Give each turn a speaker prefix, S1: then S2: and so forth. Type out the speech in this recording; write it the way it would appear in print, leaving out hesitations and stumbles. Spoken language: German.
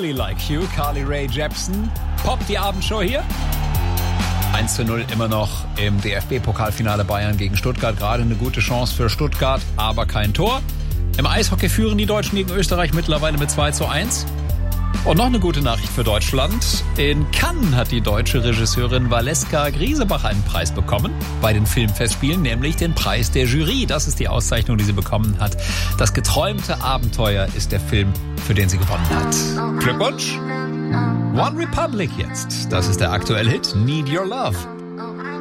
S1: Really Like You, Carly Rae Jepsen. Poppt die Abendshow hier. 1:0 immer noch im DFB-Pokalfinale Bayern gegen Stuttgart. Gerade eine gute Chance für Stuttgart, aber kein Tor. Im Eishockey führen die Deutschen gegen Österreich mittlerweile mit 2:1. Und noch eine gute Nachricht für Deutschland. In Cannes hat die deutsche Regisseurin Valeska Griesebach einen Preis bekommen bei den Filmfestspielen, nämlich den Preis der Jury. Das ist die Auszeichnung, die sie bekommen hat. Das geträumte Abenteuer ist der Film, für den sie gewonnen hat. Glückwunsch! One Republic jetzt. Das ist der aktuelle Hit Need Your Love.